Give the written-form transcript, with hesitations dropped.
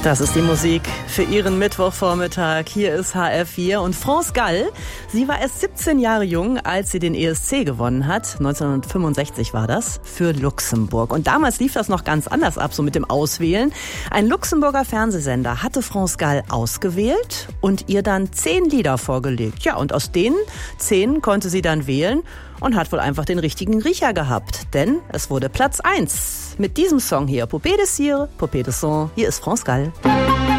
Das ist die Musik für Ihren Mittwochvormittag. Hier ist HR4 und France Gall. Sie war erst 17 Jahre jung, als sie den ESC gewonnen hat. 1965 war das, für Luxemburg. Und damals lief das noch ganz anders ab, so mit dem Auswählen. Ein Luxemburger Fernsehsender hatte France Gall ausgewählt und ihr dann 10 Lieder vorgelegt. Ja, und aus den 10 konnte sie dann wählen und hat wohl einfach den richtigen Riecher gehabt. Denn es wurde Platz 1 mit diesem Song hier. Poupée de Cire, Poupée de Sang. Hier ist France Gall.